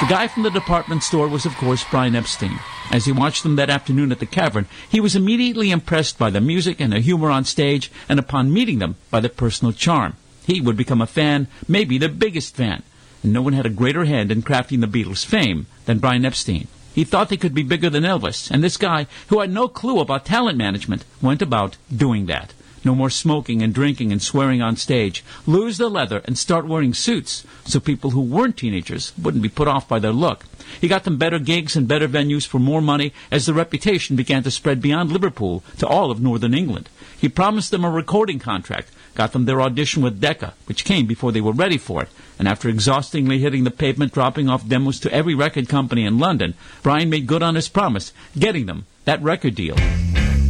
The guy from the department store was, of course, Brian Epstein. As he watched them that afternoon at the Cavern, he was immediately impressed by the music and the humor on stage, and upon meeting them, by their personal charm. He would become a fan, maybe the biggest fan. And no one had a greater hand in crafting the Beatles' fame than Brian Epstein. He thought they could be bigger than Elvis, and this guy, who had no clue about talent management, went about doing that. No more smoking and drinking and swearing on stage. Lose the leather and start wearing suits so people who weren't teenagers wouldn't be put off by their look. He got them better gigs and better venues for more money as the reputation began to spread beyond Liverpool to all of northern England. He promised them a recording contract, got them their audition with Decca, which came before they were ready for it, and after exhaustingly hitting the pavement, dropping off demos to every record company in London, Brian made good on his promise, getting them that record deal.